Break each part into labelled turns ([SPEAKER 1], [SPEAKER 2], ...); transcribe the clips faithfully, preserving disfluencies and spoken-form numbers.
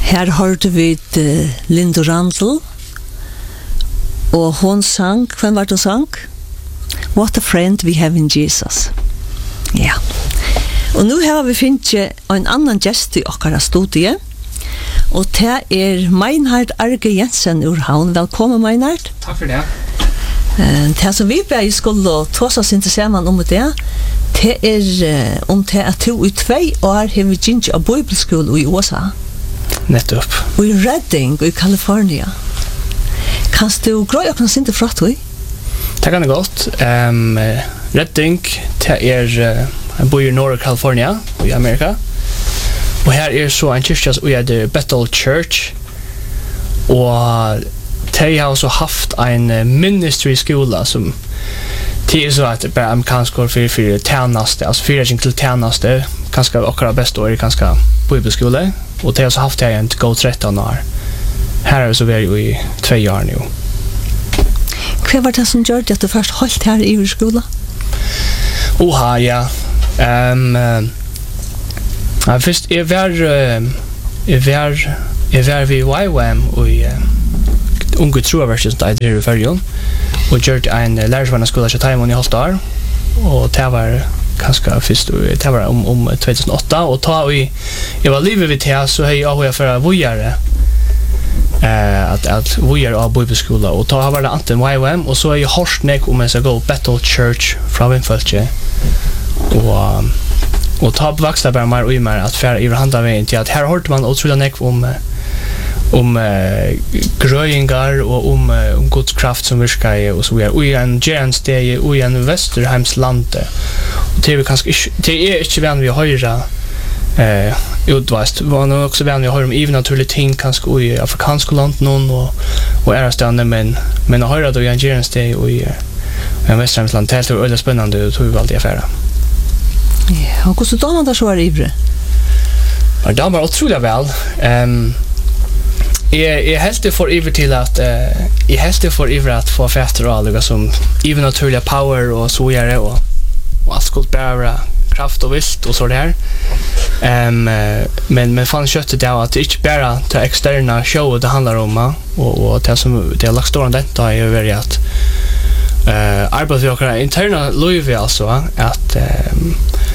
[SPEAKER 1] Her hørte vi uh, Linda Randall, og hon sang, hvem var det hun sang? What a friend we have in Jesus. Ja. Og nu har vi finnet en annan gjest i okkara studie, og det er Meinhard Arge Jensen ur Havn. Velkommen, Meinhard.
[SPEAKER 2] Takk for det.
[SPEAKER 1] Uh, det som vi bare skulle ta oss ikke sammen om det, det er uh, om det at du i tvei år har vi gitt av bibelskole i U S A.
[SPEAKER 2] Nettopp.
[SPEAKER 1] Og i Redding i California. Kan du grøy og ikke fra tog?
[SPEAKER 2] Det kan det godt. Um, Redding, det er uh, jeg bor i North California i Amerika. Og her er så en kyrkja som heter Bethel Church. Og de har også haft en uh, ministry skola som det er så at det bare amerikansk år for, for tjeneste, altså fyrer til tjeneste, kanskje akkurat beste år i kanskje bibelskole. Og de har også haft det en gå tretton år. Her er vi så vært i två år nu.
[SPEAKER 1] Hva var det som gjør det at du først holdt her i skola?
[SPEAKER 2] Oha, ja. Um, uh, ja først, jeg var, uh, jeg var, jeg var ved Y W M og i uh, unge troverset som det er i Färjön. Og gjør en uh, lærersvannaskola til Taimon i halvt år. Og det var kanskje først, det var om, om two thousand eight. Og ta vi, jeg var livet ved det, så har jeg også for å vujere Uh, at at vi er av bibelskola og ta har det anten Y W M og så er jeg hørt nek om jeg skal gå Bethel Church fra Vindfølge og um, og ta vokste bare mer og i mer at færre i handa veien til at her hørte man utrolig nek om om uh, grøyngar og om, uh, om Guds kraft som virker i og så videre og i en gjernssteg og i en Vesterheimslande og til vi kanskje ikke til er ikke venn vi høyre eh utvast var nog också vän jag har om even naturliga ting kanske i afrikanska land någon och och är ständigt men men jag har det då i Nigerians day och i en västramsland helt och väldigt spännande och tog väl affärer.
[SPEAKER 1] Ja, och så då man där så är ivre.
[SPEAKER 2] Men då var otroligt väl. Ehm Jag är helt för ivrig till att eh jag helt för ivrig att få fester och allt som even naturliga power och så är det och och allt skulle bara kraft och vilt och så där. Ehm um, men men fan köttet där att det inte bara ta externa show det handlar om och och det som det har lagt stor det är ju väldigt att eh arbeta för våra interna liv alltså att ehm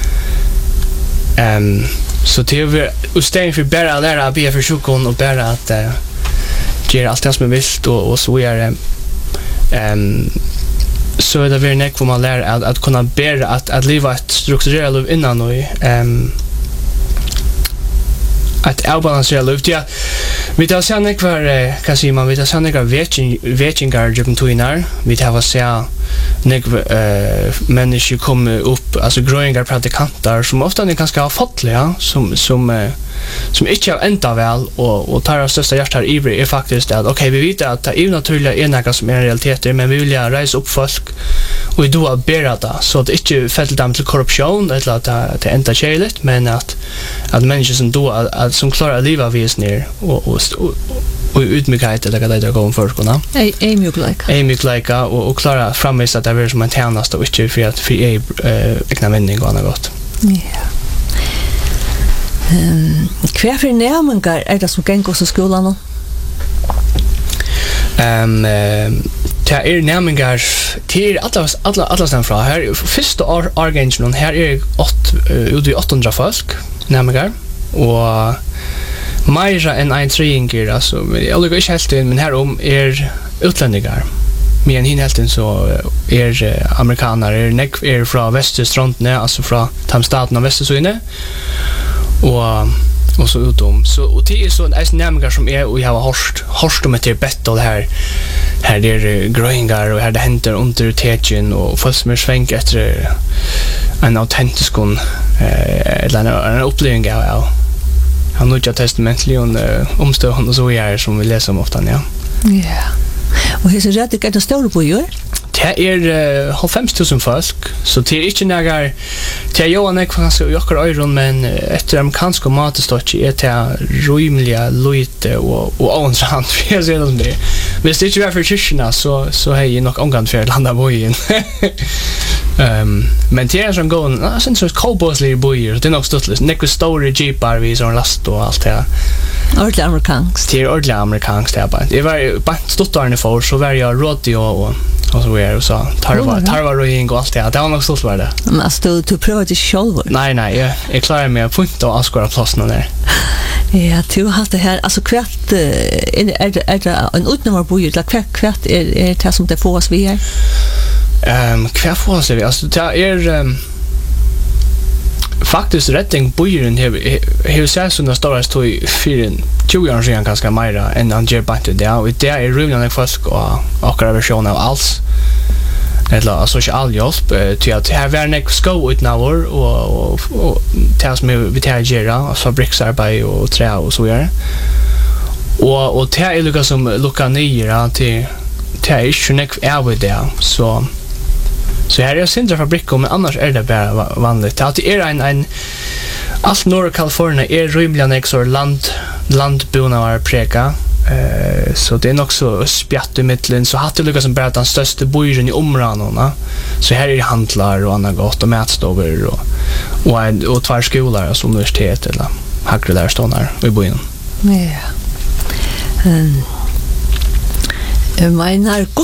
[SPEAKER 2] um, um, så det är usten för bara lära be för sjukon och bara att uh, göra allt det som är vilt och och så är det ehm så är det väldigt nek för man lär att att kunna bära att att leva ett strukturerat liv innan och ehm att avbalansera livet. Ja, vi tar sen ekvar kan säga man vi tar sen ekvar vetching vetchingar jupen tuinar. Vi tar vad säga nek eh människor kommer upp alltså growingar predikanter som ofta är ganska ha fattliga som som eh, som inte har ända väl och och tar av största hjärtat ivrig är faktiskt att okej okay, vi vet att det är naturliga är något som är realiteter men vi vill ju resa upp folk och då bära det så att det inte fällt dem till korruption eller att det ända kärligt men att att människor som då att som klarar att leva vis ner och och och utmykhet eller vad det går om förskorna.
[SPEAKER 1] Ej ej mjuklika.
[SPEAKER 2] Ej mjuklika och och klara framvisa att det är som en tjänst och inte för att för är egna vinning och annat gott.
[SPEAKER 1] Ja. Ehm kvar för närmangar är det som gäng oss i skolan.
[SPEAKER 2] Ehm det är närmangar till alla alla alla stan från här första arrangemang här är åt ut i åtta hundra folk närmangar och Maja en ein treingir alltså jag ligger inte helt in men här om är utlänningar men hin helt in så är amerikaner är neck är från västerstranden alltså från tamstaten av västersöne och och så utom så och det är så en nämningar som är och jag har hört hört om det Bethel här här det är gröingar och här det händer under tecken och folk som är svänk efter en autentisk eh eller en upplevelse av han Nya testamentligt och omstående och så är som vi läser om ofta ja.
[SPEAKER 1] Ja. Och hur ser det ut att stå på ju?
[SPEAKER 2] Det är fem tusen folk så det är inte några det är ju en kanske jag öron men efter amerikanska matstotch är det rymliga lite och och ansant för jag ser det som det. Men det är inte för kyrkorna så så har jag nog omgång för landa bojen. Ehm men det är som går sen så cowboysly bojer det är nog stort neck storage jeepar vi som last och allt det.
[SPEAKER 1] Ordentlig amerikanskt.
[SPEAKER 2] Det är ordentligt amerikanskt här bara. Det var bara stottarna för så var jag radio och och så är och så tarva tarva röjning och allt det. Det var nog stolt var det.
[SPEAKER 1] Men alltså du, du prövar det själv.
[SPEAKER 2] Nej nej, jag, jag klarar mig på punkt och askora platsen där.
[SPEAKER 1] Ja, du har det här alltså kvart är är det är det en utnämningsboj eller kvart kvart är är det som det får oss vi här.
[SPEAKER 2] Ehm kvart får oss vi alltså det är um, faktiskt rättning bojen här här ser så när stora stod i fyren tjugo år sedan ganska mer än han ger bant det och det är rummen en fast och och version av alls eller alltså social hjälp till att här var en sko ut nu och och och tas med vi tar gera och fabriksarbete och trä och så vidare och och det är lika som lucka ner till till snäck är det så så här är syndra fabriker men annars är det bara vanligt att det är en en allt norra Kalifornien är rymliga nexor land landbona var preka eh så det är också spjatt i mitten så hade lyckas som bara den största bojen i områdena så här är handlar och annat gott och mätstover och och och två skolor som universitet eller högre där stonar i bojen.
[SPEAKER 1] Ja. Um, menar